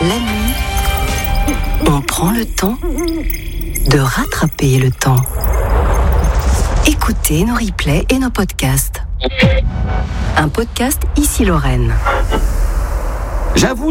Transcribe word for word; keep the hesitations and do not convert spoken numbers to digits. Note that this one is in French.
La nuit, on prend le temps de rattraper le temps. Écoutez nos replays et nos podcasts. Un podcast Ici Lorraine. J'avoue